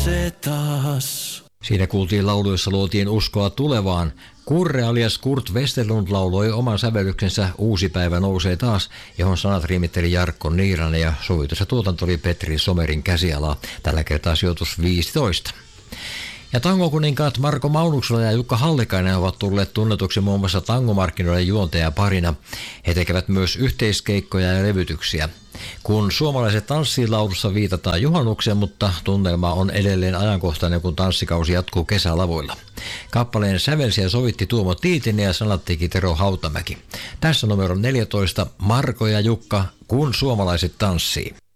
nousee taas. Siinä kuultiin lauluissa luotiin uskoa tulevaan. Kurre alias Kurt Westerlund lauloi oman sävellyksensä Uusi päivä nousee taas, johon sanat riimitteli Jarkko Niiranen ja sovitus ja tuotanto oli Petri Somerin käsialaa. Tällä kertaa sijoitus 15. Ja tangokuninkaat Marko Maunuksella ja Jukka Hallikainen ovat tulleet tunnetuksi muun muassa tangomarkkinoiden juontajaparina. He tekevät myös yhteiskeikkoja ja levytyksiä. Kun suomalaiset tanssii laulussa viitataan juhannukseen, mutta tunnelma on edelleen ajankohtainen, kun tanssikausi jatkuu kesälavoilla. Kappaleen sävelsi ja sovitti Tuomo Tiitinen ja sanat teki Tero Hautamäki. Tässä numero 14, Marko ja Jukka, kun suomalaiset tanssii.